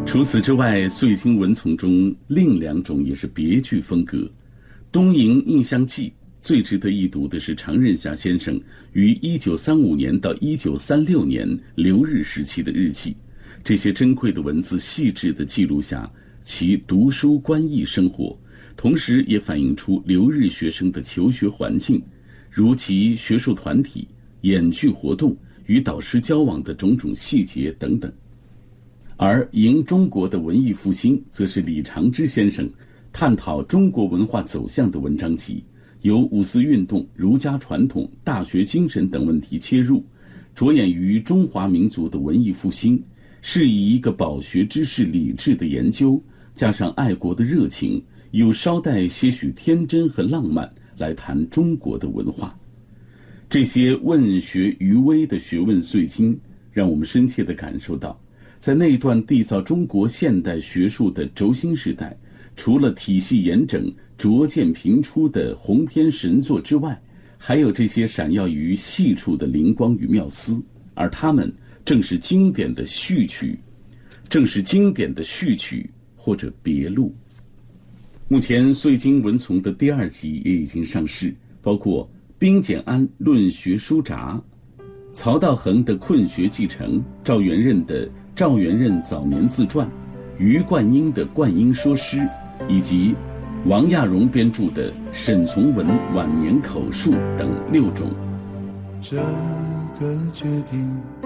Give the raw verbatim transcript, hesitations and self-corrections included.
除此之外，岁经文丛中另两种也是别具风格。《东瀛印象记》最值得一读的是常任侠先生于一九三五年到一九三六年留日时期的日记。这些珍贵的文字细致地记录下其读书观艺生活，同时也反映出留日学生的求学环境，如其学术团体、演剧活动与导师交往的种种细节等等。而《迎中国的文艺复兴》则是李长之先生探讨中国文化走向的文章集，由五四运动、儒家传统、大学精神等问题切入，着眼于中华民族的文艺复兴，是以一个饱学知识理智的研究，加上爱国的热情，有稍带些许天真和浪漫来谈中国的文化。这些问学余微的学问碎经，让我们深切地感受到，在那段缔造中国现代学术的轴心时代，除了体系严整、拙见频出的鸿篇神作之外，还有这些闪耀于细处的灵光与妙思，而它们正是经典的序曲，正是经典的序曲或者别录。目前岁经文丛的第二集也已经上市，包括宾简安论学书札、曹道衡的困学继承、赵元任的赵元任早年自传、余冠英的冠英说诗，以及王亚荣编著的沈从文晚年口述等六种。 这个决定